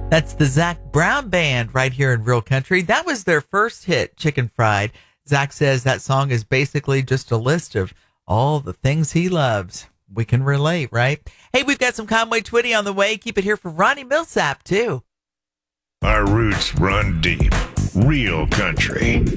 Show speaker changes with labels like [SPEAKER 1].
[SPEAKER 1] That's the Zach Brown Band right here in Real Country. That was their first hit, Chicken Fried. Zach says that song is basically just a list of all the things he loves. We can relate, right? Hey, we've got some Conway Twitty on the way. Keep it here for Ronnie Millsap, too.
[SPEAKER 2] Our roots run deep. Real Country.